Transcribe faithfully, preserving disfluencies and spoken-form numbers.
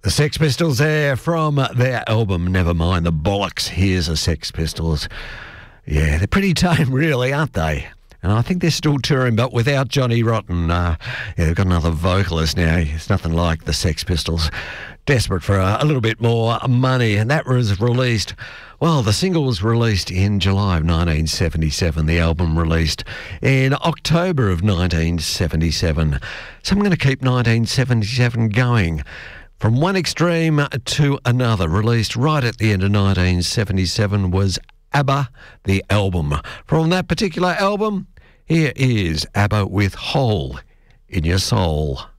The Sex Pistols there from their album Nevermind the Bollocks. Here's the Sex Pistols. Yeah, they're pretty tame really, aren't they? And I think they're still touring, but without Johnny Rotten. Uh, yeah, they've got another vocalist now. It's nothing like the Sex Pistols. Desperate for a, a little bit more money, and that was released. Well, the single was released in July of nineteen seventy-seven. The album released in October of nineteen seventy-seven. So I'm going to keep nineteen seventy-seven going. From one extreme to another, released right at the end of nineteen seventy-seven was ABBA, the album. From that particular album, here is ABBA with Hole in Your Soul.